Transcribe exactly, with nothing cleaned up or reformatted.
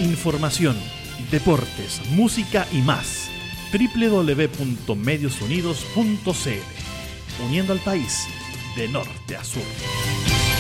Información, deportes, música y más. doble u doble u doble u punto medios unidos punto c l. Uniendo al país de norte a sur.